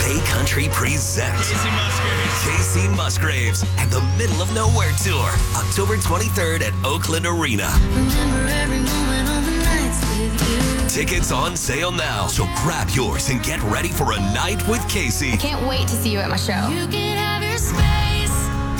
K Country presents Casey Musgraves and the Middle of Nowhere Tour, October 23rd at Oakland Arena. Remember every moment on the nights with you. Tickets on sale now, so grab yours and get ready for a night with Casey. I can't wait to see you at my show. You can have your space,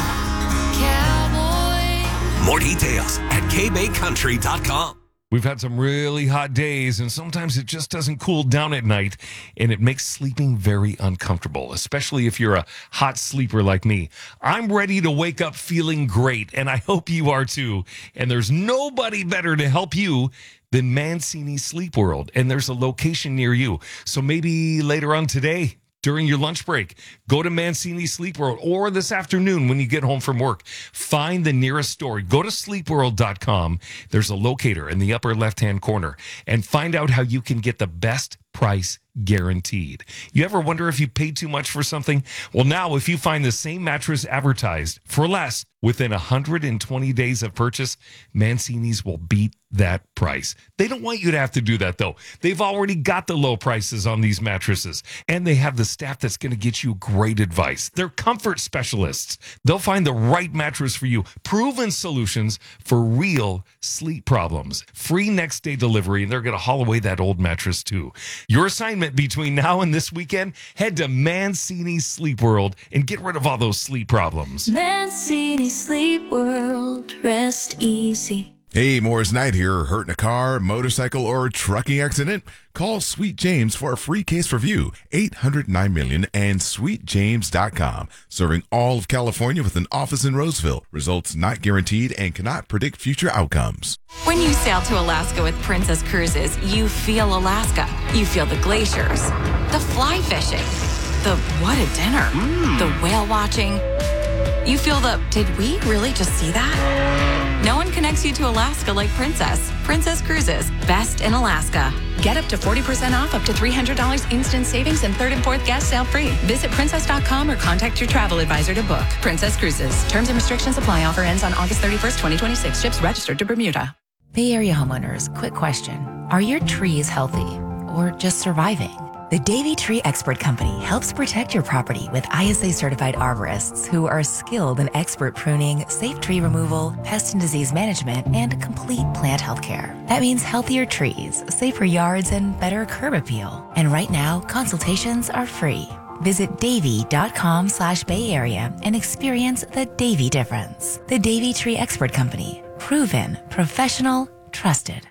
cowboy. More details at kbaycountry.com. We've had some really hot days, and sometimes it just doesn't cool down at night, and it makes sleeping very uncomfortable, especially if you're a hot sleeper like me. I'm ready to wake up feeling great, and I hope you are too. And there's nobody better to help you than Mancini Sleep World, and there's a location near you. So maybe later on today, during your lunch break, go to Mancini Sleep World, or this afternoon when you get home from work. Find the nearest store. Go to sleepworld.com. There's a locator in the upper left-hand corner, and find out how you can get the best price guaranteed. You ever wonder if you paid too much for something? Well, now if you find the same mattress advertised for less within 120 days of purchase, Mancini's will beat that price. They don't want you to have to do that, though. They've already got the low prices on these mattresses, and they have the staff that's going to get you great advice. They're comfort specialists. They'll find the right mattress for you. Proven solutions for real sleep problems. Free next day delivery, and they're going to haul away that old mattress too. Your assignment between now and this weekend, head to Mancini Sleep World and get rid of all those sleep problems. Mancini Sleep World, rest easy. Hey, Morris Knight here. Hurt in a car, motorcycle, or trucking accident? Call Sweet James for a free case review. 800-900-0000 and sweetjames.com. Serving all of California with an office in Roseville. Results not guaranteed and cannot predict future outcomes. When you sail to Alaska with Princess Cruises, you feel Alaska. You feel the glaciers, the fly fishing, the what a dinner, the whale watching. You feel the, did we really just see that? No one connects you to Alaska like Princess. Princess Cruises, best in Alaska. Get up to 40% off, up to $300 instant savings, and third and fourth gas sale free. Visit princess.com or contact your travel advisor to book. Princess Cruises. Terms and restrictions apply. Offer ends on August 31st, 2026. Ships registered to Bermuda. Bay Area homeowners, quick question. Are your trees healthy or just surviving? The Davey Tree Expert Company helps protect your property with ISA-certified arborists who are skilled in expert pruning, safe tree removal, pest and disease management, and complete plant health care. That means healthier trees, safer yards, and better curb appeal. And right now, consultations are free. Visit Davey.com/Bay Area and experience the Davey difference. The Davey Tree Expert Company. Proven, professional, trusted.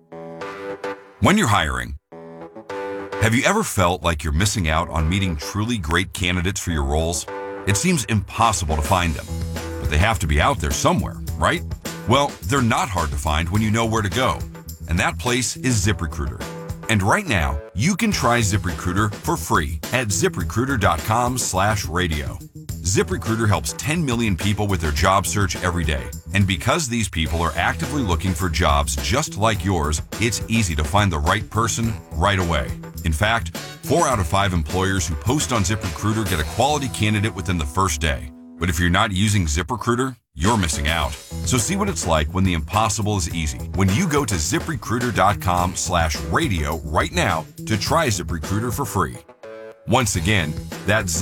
When you're hiring, have you ever felt like you're missing out on meeting truly great candidates for your roles? It seems impossible to find them, but they have to be out there somewhere, right? Well, they're not hard to find when you know where to go, and that place is ZipRecruiter. And right now, you can try ZipRecruiter for free at ZipRecruiter.com/radio. ZipRecruiter helps 10 million people with their job search every day. And because these people are actively looking for jobs just like yours, it's easy to find the right person right away. In fact, 4 out of 5 employers who post on ZipRecruiter get a quality candidate within the first day. But if you're not using ZipRecruiter, you're missing out. So see what it's like when the impossible is easy. When you go to ZipRecruiter.com/radio right now to try ZipRecruiter for free. Once again, that's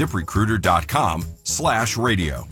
ZipRecruiter.com/radio.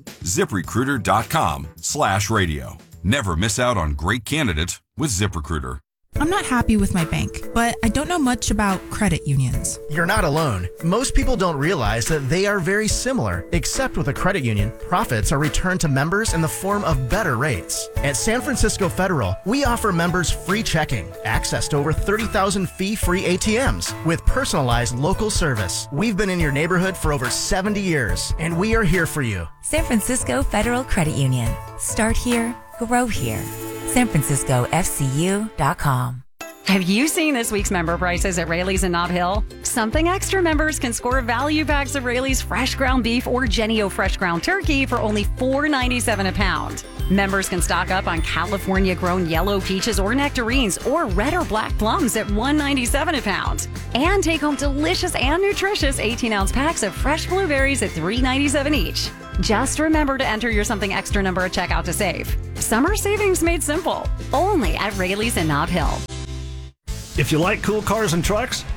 ZipRecruiter.com/radio. Never miss out on great candidates with ZipRecruiter. I'm not happy with my bank, but I don't know much about credit unions. You're not alone. Most people don't realize that they are very similar, except with a credit union, profits are returned to members in the form of better rates. At San Francisco Federal, we offer members free checking, access to over 30,000 fee-free ATMs, with personalized local service. We've been in your neighborhood for over 70 years, and we are here for you. San Francisco Federal Credit Union. Start here, grow here. SanFranciscoFCU.com. Have you seen this week's member prices at Raley's in Nob Hill? Something Extra members can score value packs of Raley's fresh ground beef or Jennie-O fresh ground turkey for only $4.97 a pound. Members can stock up on California-grown yellow peaches or nectarines or red or black plums at $1.97 a pound. And take home delicious and nutritious 18-ounce packs of fresh blueberries at $3.97 each. Just remember to enter your Something Extra number at checkout to save. Summer savings made simple. Only at Raley's in Nob Hill. If you like cool cars and trucks,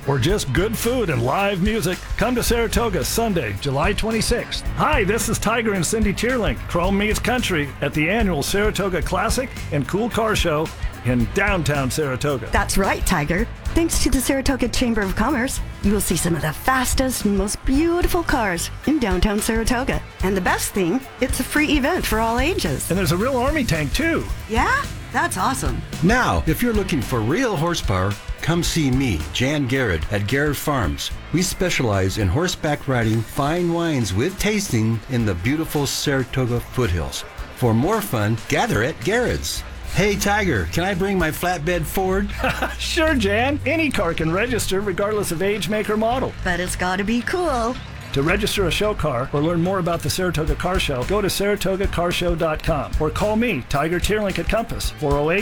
or just good food and live music, come to Saratoga Sunday, July 26th. Hi, this is Tiger and Cindy Tierlink, Chrome Meets Country, at the annual Saratoga Classic and Cool Car Show in downtown Saratoga. That's right, Tiger. Thanks to the Saratoga Chamber of Commerce, you will see some of the fastest and most beautiful cars in downtown Saratoga. And the best thing, it's a free event for all ages. And there's a real Army tank, too. Yeah? That's awesome. Now, if you're looking for real horsepower, come see me, Jan Garrett, at Garrett Farms. We specialize in horseback riding, fine wines with tasting in the beautiful Saratoga foothills. For more fun, gather at Garrett's. Hey, Tiger, can I bring my flatbed Ford? Sure, Jan. Any car can register regardless of age, make, or model. But it's gotta be cool. To register a show car or learn more about the Saratoga Car Show, go to SaratogaCarShow.com or call me, Tiger Tierlink at Compass,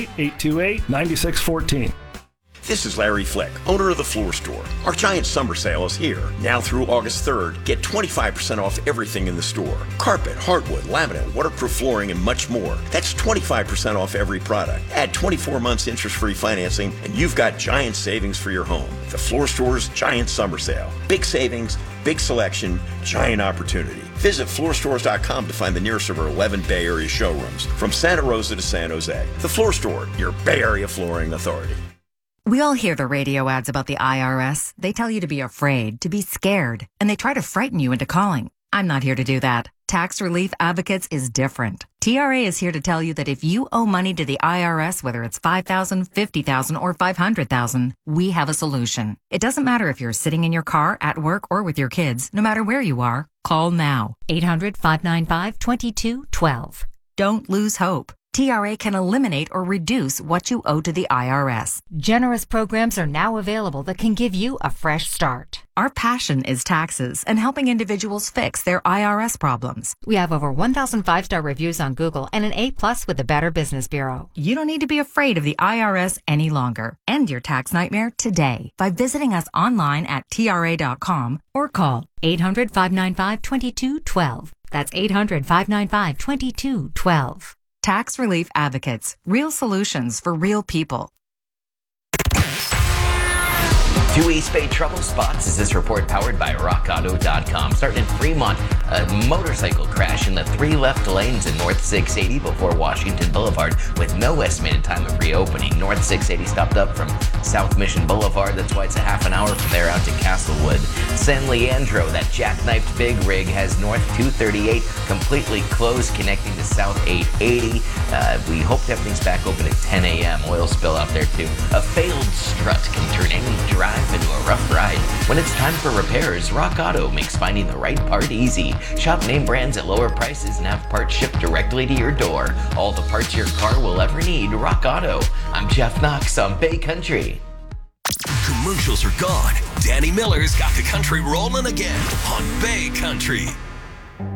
408-828-9614. This is Larry Flick, owner of The Floor Store. Our giant summer sale is here. Now through August 3rd, get 25% off everything in the store. Carpet, hardwood, laminate, waterproof flooring, and much more. That's 25% off every product. Add 24 months interest-free financing, and you've got giant savings for your home. The Floor Store's giant summer sale. Big savings, big selection, giant opportunity. Visit floorstores.com to find the nearest of our 11 Bay Area showrooms, from Santa Rosa to San Jose. The Floor Store, your Bay Area flooring authority. We all hear the radio ads about the IRS. They tell you to be afraid, to be scared, and they try to frighten you into calling. I'm not here to do that. Tax Relief Advocates is different. TRA is here to tell you that if you owe money to the IRS, whether it's $5,000, $50,000, or $500,000, we have a solution. It doesn't matter if you're sitting in your car, at work, or with your kids. No matter where you are, call now. 800-595-2212. Don't lose hope. TRA can eliminate or reduce what you owe to the IRS. Generous programs are now available that can give you a fresh start. Our passion is taxes and helping individuals fix their IRS problems. We have over 1,000 5-star reviews on Google and an A+ with the Better Business Bureau. You don't need to be afraid of the IRS any longer. End your tax nightmare today by visiting us online at TRA.com or call 800-595-2212. That's 800-595-2212. Tax Relief Advocates. Real solutions for real people. 2 East Bay trouble spots. Is this report powered by RockAuto.com? Starting in Fremont, a motorcycle crash in the 3 left lanes in North 680 before Washington Boulevard with no estimated time of reopening. North 680 stopped up from South Mission Boulevard. That's why it's a half an hour from there out to Castlewood. San Leandro, that jackknifed big rig, has North 238 completely closed, connecting to South 880. We hope everything's back open at 10 a.m. Oil spill out there too. A failed strut can turn any drive into a rough ride. When it's time for repairs, Rock Auto makes finding the right part easy. Shop name brands at lower prices and have parts shipped directly to your door. All the parts your car will ever need. Rock Auto. I'm Jeff Knox on Bay Country. Commercials are gone. Danny Miller's got the country rolling again on Bay Country.